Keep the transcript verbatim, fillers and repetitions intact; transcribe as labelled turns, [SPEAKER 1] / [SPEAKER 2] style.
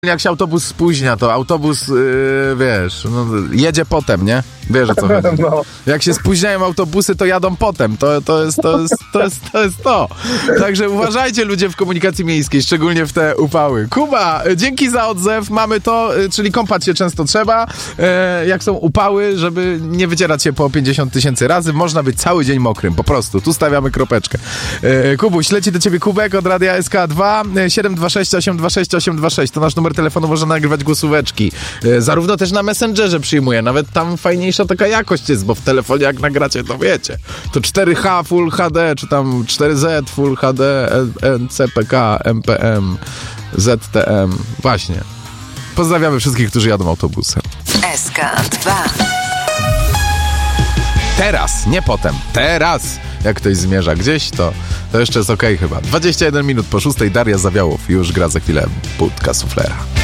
[SPEAKER 1] Jak się autobus spóźnia, to autobus, yy, wiesz, no, jedzie potem, nie? Wiesz, o co chodzi.
[SPEAKER 2] No.
[SPEAKER 1] Jak się spóźniają autobusy, to jadą potem. To, to, jest, to, jest, to, jest, to jest to. Także uważajcie, ludzie w komunikacji miejskiej, szczególnie w te upały. Kuba, dzięki za odzew. Mamy to, czyli kąpać się często trzeba. E, jak są upały, żeby nie wycierać się po pięćdziesiąt tysięcy razy, można być cały dzień mokrym, po prostu. Tu stawiamy kropeczkę. E, Kubuś, leci do ciebie kubek od Radia S K dwa, siedem dwa sześć osiem dwa sześć osiem dwa sześć. To nasz numer telefonu, można nagrywać głosóweczki. E, zarówno też na Messengerze przyjmuję. Nawet tam fajniejsza taka jakość jest, bo w telefonie jak nagracie, to wiecie. To cztery H Full H D, czy tam cztery Z Full H D, N C P K, M P M, Z T M. Właśnie. Pozdrawiamy wszystkich, którzy jadą autobusem.
[SPEAKER 3] S K dwa.
[SPEAKER 1] Teraz, nie potem. Teraz. Jak ktoś zmierza gdzieś, to, to jeszcze jest okej chyba. dwadzieścia jeden minut po szóstej. Daria Zawiałow już gra za chwilę Budka Suflera.